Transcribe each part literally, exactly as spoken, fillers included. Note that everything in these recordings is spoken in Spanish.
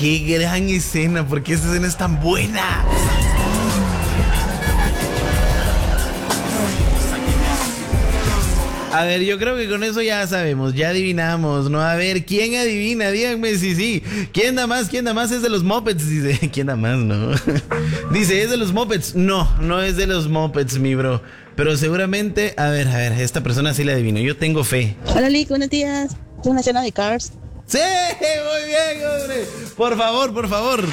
Qué gran escena, porque esta escena es tan buena. A ver, yo creo que con eso ya sabemos, ya adivinamos, ¿no? A ver, ¿quién adivina? Díganme si sí. ¿Quién da más? ¿Quién da más? Es de los Muppets, dice. ¿Quién da más, no? Dice, ¿es de los Muppets? No, no es de los Muppets, mi bro. Pero seguramente, a ver, a ver, esta persona sí la adivino. Yo tengo fe. Hola, Lick, buenos días. Es una escena de Cars. ¡Sí! Muy bien, hombre. Por favor, por favor.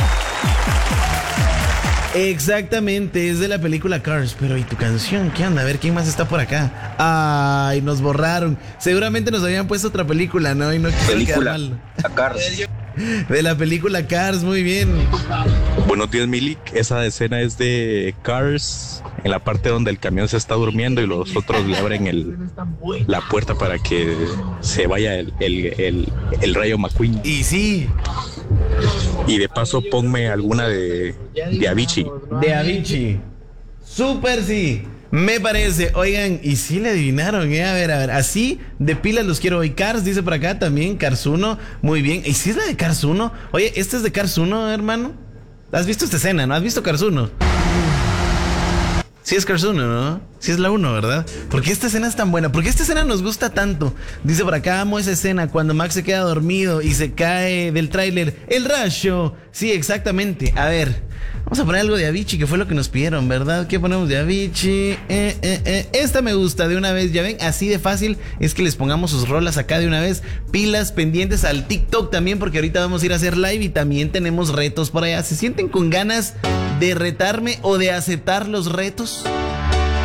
Exactamente, es de la película Cars. Pero ¿y tu canción? ¿Qué anda? A ver, ¿quién más está por acá? Ay, nos borraron. Seguramente nos habían puesto otra película, ¿no? Y no quiero quedar mal. Cars. De la película Cars, muy bien. Buenos días, Milik. Esa escena es de Cars, en la parte donde el camión se está durmiendo y los otros le abren el, la puerta para que se vaya el, el, el, el Rayo McQueen. Y sí. Y de paso ponme alguna de, de Avicii. De Avicii. Súper sí. Me parece. Oigan, y sí le adivinaron, ¿eh? A ver, a ver. Así de pilas los quiero hoy. Cars dice por acá también. Cars uno. Muy bien. ¿Y si es la de Cars uno? Oye, ¿este es de Cars uno, hermano? ¿Has visto esta escena, no? ¿Has visto Cars uno? Sí es Cars uno, ¿no? Sí es la uno, ¿verdad? ¿Por qué esta escena es tan buena? ¿Por qué esta escena nos gusta tanto? Dice por acá, amo esa escena cuando Max se queda dormido y se cae del tráiler. ¡El rayo! Sí, exactamente. A ver, vamos a poner algo de Avicii, que fue lo que nos pidieron, ¿verdad? ¿Qué ponemos de Avicii? Eh, eh, eh. Esta me gusta de una vez, ya ven, así de fácil es que les pongamos sus rolas acá de una vez. Pilas pendientes al TikTok también, porque ahorita vamos a ir a hacer live y también tenemos retos por allá. ¿Se sienten con ganas de retarme o de aceptar los retos?